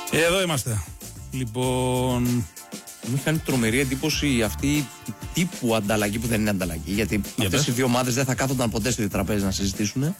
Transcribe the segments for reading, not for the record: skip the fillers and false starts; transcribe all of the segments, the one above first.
Εδώ είμαστε. Λοιπόν, μου έχει κάνει τρομερή εντύπωση αυτή η τύπου ανταλλαγή που δεν είναι ανταλλαγή. Γιατί αυτές οι δύο ομάδες δεν θα κάθονταν ποτέ στο τραπέζι να συζητήσουν.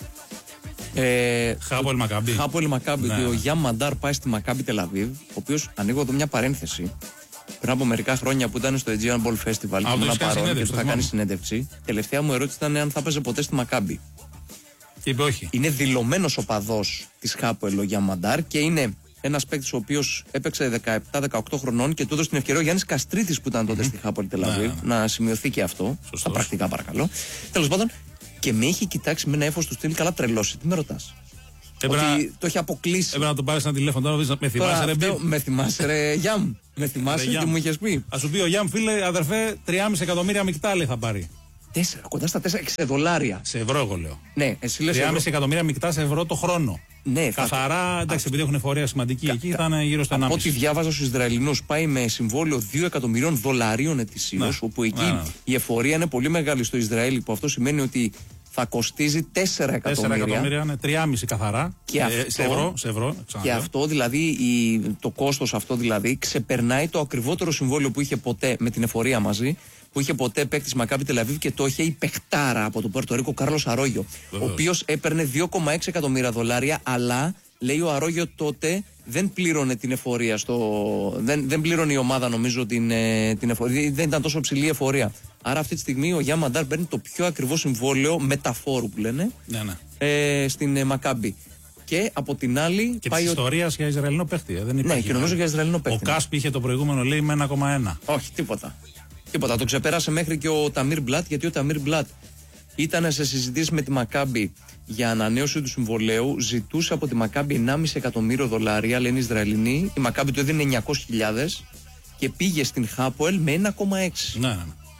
Χάπολ Μακάμπι. Χάπολ Μακάμπι. Ναι. Ο Γιάν Μαντάρ πάει στη Μακάμπι Τελαβίβ, ο οποίος, ανοίγω εδώ μια παρένθεση. Πριν από μερικά χρόνια που ήταν στο Aegean Ball Festival και ήμουν παρόν και του θα κάνει συνέντευξη, τελευταία μου ερώτηση ήταν αν θα παίζει ποτέ στη Μακάμπι. Και είπε όχι. Είναι δηλωμένος οπαδός της Χάπολ ο Γιάν Μαντάρ και είναι ένας παίκτης ο οποίος έπαιξε 17-18 χρονών και του έδωσε την ευκαιρία ο Γιάννης Καστρίτης που ήταν τότε στη Χάπολ Τελαβίβ. Να σημειωθεί και αυτό. Σωστός. Στα πρακτικά, παρακαλώ. Τέλος πάντων, και με έχει κοιτάξει με ένα έφος του στυλ, καλά τρελώσει. Τι με ρωτάς? Ότι το έχει αποκλείσει. Έπρεπε να το πάρεις ένα τηλέφωνο τώρα, με θυμάσαι ρε Μπιμ. Με θυμάσαι ρε Γιάμ. Με θυμάσαι τι μου είχες πει. Α σου πει ο Γιάμ, φίλε, αδερφέ, 3,5 εκατομμύρια μεικτά λέει θα πάρει. 4, κοντά στα 4 σε δολάρια. Σε ευρώ, εγώ λέω. Ναι, εσύ λες 3,5 εκατομμύρια μεικτά σε ευρώ το χρόνο. Ναι, καθαρά, εντάξει, επειδή έχουν εφορία σημαντική εκεί, θα είναι γύρω στα 1,5. Από ό,τι διάβαζα στους Ισραηλινούς, πάει με συμβόλαιο $2 εκατομμυρίων ετησίως, όπου εκεί η εφορία είναι πολύ μεγάλη στο Ισραήλ, που αυτό σημαίνει ότι θα κοστίζει 4 εκατομμύρια. 4 εκατομμύρια είναι 3,5 καθαρά και αυτό, σε ευρώ. Και αυτό δηλαδή, το κόστος αυτό δηλαδή, ξεπερνάει το ακριβότερο συμβόλαιο που είχε ποτέ με την εφορία μαζί, που είχε ποτέ παίκτης Μακάμπι Τελαβίβ και το είχε η παιχτάρα από τον Πορτορίκο Κάρλος Αρόγιο, ο οποίος έπαιρνε $2,6 εκατομμύρια, αλλά λέει ο Αρόγιο τότε δεν πλήρωνε την εφορία δεν πλήρωνε η ομάδα, νομίζω, την εφορία, δεν ήταν τόσο ψηλή η εφορία. Άρα αυτή τη στιγμή ο Γιάν Μαντάρ παίρνει το πιο ακριβό συμβόλαιο μεταφόρου που λένε, στην Μακάμπι. Και από την άλλη. Και τη ιστορία για Ισραηλινό παίχτη. Δεν υπάρχει. Ναι, και νομίζω για Ισραηλινό παίχτη. Ο Κάσπι είχε το προηγούμενο, λέει, με 1,1. Όχι, τίποτα. Το ξεπέρασε μέχρι και ο Ταμίρ Μπλάτ, γιατί ο Ταμίρ Μπλάτ ήταν σε συζητήσεις με τη Μακάμπι για ανανέωση του συμβολέου. Ζητούσε από τη Μακάμπι $1,5 εκατομμύριο, λένε οι Ισραηλινοί. Η Μακάμπι του έδινε 900.000 και πήγε στην Χάπολ με 1,6. Ναι.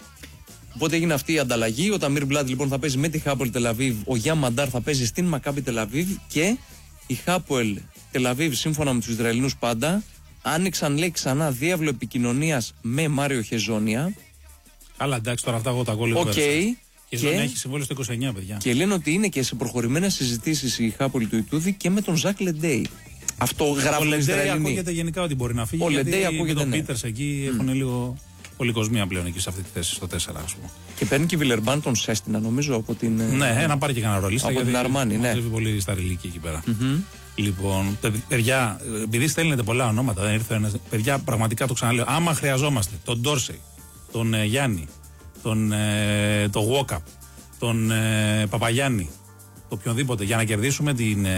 Οπότε έγινε αυτή η ανταλλαγή. Ο Ταμίρ Μπλάτ λοιπόν θα παίζει με τη Χάπολ Τελαβίβ. Ο Γιάν Μαντάρ θα παίζει στην Μακάμπι Τελαβίβ. Και η Χάπολ Τελαβίβ, σύμφωνα με τους Ισραηλινούς πάντα, άνοιξαν, λέει, ξανά διάβλο επικοινωνίας με Μάριο Χεζόνια. Αλλά εντάξει, τώρα αυτά εγώ τα κόλλησα. Και έχει συμβόλαιο στο 29, παιδιά. Και λένε ότι είναι και σε προχωρημένες συζητήσεις η Χάπολ του Ιτούδη και με τον Ζακ Λεντέι. Αυτό γράφει ο Λεντέι. Ακούγεται γενικά ότι μπορεί να φύγει. Ο Λεντέι ακούγεται. Τον Πίτερς εκεί έχουν λίγο πολυκοσμία πλέον εκεί σε αυτή τη θέση, στο 4, ας πούμε. Και παίρνει και η Βιλερμπάν τον Σέστινα, νομίζω, από την. Ναι, να πάρει και κανένα ρολίστα. Από την Αρμάνι, ναι. Δουλεύει πολύ στα ρηλίκη εκεί πέρα. Λοιπόν, παιδιά, επειδή στέλνετε πολλά ονόματα, δεν ήρθε ένας. Παιδιά, πραγματικά το ξαναλέω. Άμα χρειαζόμαστε τον Ντόρσεϊ, τον Γιάννη, τον Γουόκαπ, τον Παπαγιάννη, το οποιονδήποτε, για να κερδίσουμε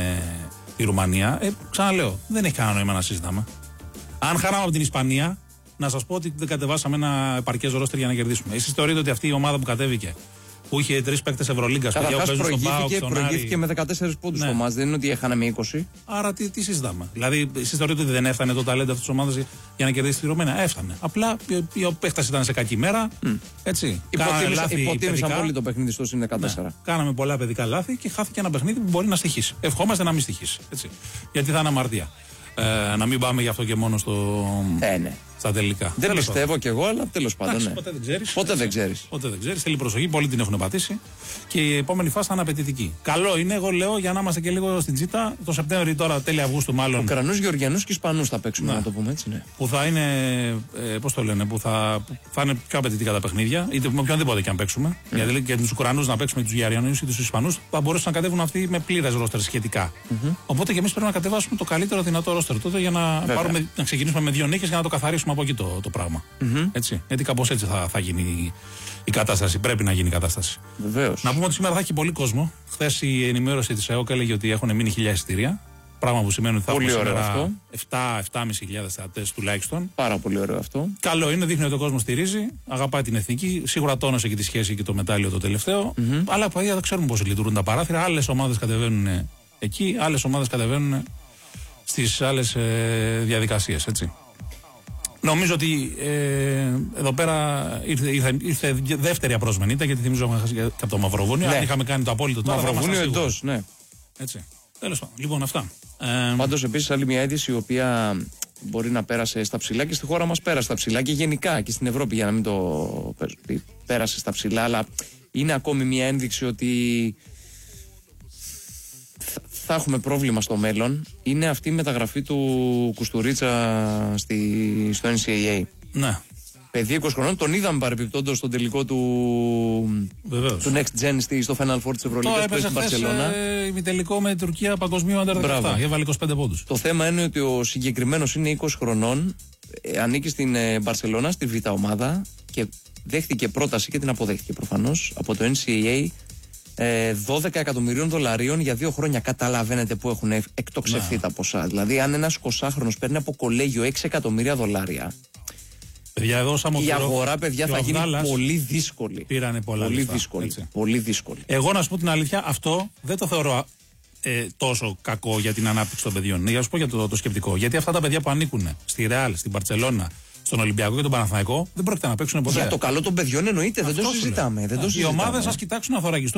τη Ρουμανία, ξαναλέω, δεν έχει κανένα νόημα να συζητάμε. Αν χάναμε από την Ισπανία, να σας πω ότι δεν κατεβάσαμε ένα επαρκές ρόστερ για να κερδίσουμε. Εσείς θεωρείτε ότι αυτή η ομάδα που κατέβηκε, που είχε 3 παίκτες Ευρωλίγκας, καταρχάς προηγήθηκε με 14 πόντους στο μάτς, δεν είναι ότι έχανε με 20. Άρα τι συζητάμε? Δηλαδή, εσείς θεωρείτε ότι δεν έφτανε το ταλέντο αυτής της ομάδας για να κερδίσει τη Ρουμανία? Έφτανε. Απλά ο παίκτας ήταν σε κακή μέρα. Έτσι. Υποτίμησαν πολύ το παιχνίδι στο συν 14. Ναι. Κάναμε πολλά παιδικά λάθη και χάθηκε ένα παιχνίδι που μπορεί να στοιχήσει. Ευχόμαστε να μην στοιχήσει. Έτσι. Γιατί θα είναι αμαρτία. Να μην πάμε γι' αυτό και μόνο στα τελικά. Δεν πιστεύω κι εγώ, αλλά τέλος πάντων. Ναι. Ποτέ δεν ξέρεις. Θέλει προσοχή, πολλοί την έχουν πατήσει και η επόμενη φάση θα είναι απαιτητική. Καλό είναι, εγώ λέω, για να είμαστε και λίγο στην τσίτα. Το Σεπτέμβριο, τώρα τέλη Αυγούστου μάλλον. Ουκρανούς, Γεωργιανούς και Ισπανούς θα παίξουμε, να το πούμε έτσι. Ναι. Που θα είναι, πώς το λένε, που θα είναι πιο απαιτητικά τα παιχνίδια, είτε με οποιονδήποτε και αν παίξουμε. Γιατί και τους Ουκρανούς να παίξουμε, τους Γεωργιανούς ή τους Ισπανούς, θα μπορούσαν να κατέβουν αυτοί με πλήρες ρόστερ σχετικά. Οπότε και εμείς πρέπει να κατεβάσουμε το καλύτερο δυνατό ρόστερ τότε για να ξεκινήσουμε με 2 νίκες για να το καθαρίσουμε από εκεί το πράγμα. Έτσι. Γιατί κάπως έτσι θα γίνει η κατάσταση. Πρέπει να γίνει η κατάσταση. Βεβαίως. Να πούμε ότι σήμερα θα έχει πολύ κόσμο. Χθες η ενημέρωση της ΕΟΚ έλεγε ότι έχουν μείνει 1.000 εισιτήρια. Πράγμα που σημαίνει ότι θα έχουμε σήμερα 7-7.500 θεατές τουλάχιστον. Πάρα πολύ ωραίο αυτό. Καλό είναι, δείχνει ότι ο κόσμος στηρίζει, αγαπάει την εθνική. Σίγουρα τόνωσε και τη σχέση και το μετάλλιο το τελευταίο. Αλλά δεν ξέρουμε πώς λειτουργούν τα παράθυρα. Άλλες ομάδες κατεβαίνουν εκεί, άλλες ομάδες κατεβαίνουν στις άλλες διαδικασίες. Έτσι. Νομίζω ότι εδώ πέρα ήρθε δεύτερη απρόσμενη, γιατί θυμίζω ότι είχαμε χάσει και από το Μαυροβούνιο. Αν είχαμε κάνει το απόλυτο τώρα. Μαυροβούνιο εντός, ναι. Έτσι. Τέλος πάντων. Λοιπόν, αυτά. Πάντως, επίσης, άλλη μια είδηση η οποία μπορεί να πέρασε στα ψηλά και στη χώρα μας πέρασε στα ψηλά και γενικά και στην Ευρώπη, για να μην το πέρασε στα ψηλά, αλλά είναι ακόμη μια ένδειξη ότι θα έχουμε πρόβλημα στο μέλλον είναι αυτή η μεταγραφή του Κουστουρίτσα στο NCAA. Ναι. Παιδί 20 χρονών, τον είδαμε παρεπιπτόντως στον τελικό του Next Gen στο Final Four της Ευρωλίγκας που έχει στην Μπαρσελόνα. Ημιτελικό με Τουρκία παγκοσμίου Under 17. Είχε βάλει 25 πόντους. Το θέμα είναι ότι ο συγκεκριμένος είναι 20 χρονών, ανήκει στην Μπαρσελόνα, στη Β' ομάδα και δέχτηκε πρόταση και την αποδέχτηκε προφανώς από το NCAA 12 εκατομμυρίων δολαρίων για 2 χρόνια. Καταλαβαίνετε που έχουν εκτοξευθεί τα ποσά. Δηλαδή, αν ένας 20χρονος παίρνει από κολέγιο 6 εκατομμύρια δολάρια. Παιδιά, εδώ, η αγορά, παιδιά, θα γίνει πολύ δύσκολη. Πήρανε πολλά λεφτά. Πολύ δύσκολη. Εγώ να σου πω την αλήθεια, αυτό δεν το θεωρώ τόσο κακό για την ανάπτυξη των παιδιών. Για να σου πω για το σκεπτικό. Γιατί αυτά τα παιδιά που ανήκουν στη Ρεάλ, στην Μπαρσελόνα, στον Ολυμπιακό και τον Παναθηναϊκό δεν πρόκειται να παίξουν ποτέ. Για το καλό των παιδιών εννοείται, δεν το συζητάμε. Οι ομάδες σας κοιτάξουν να θωρακιστούν.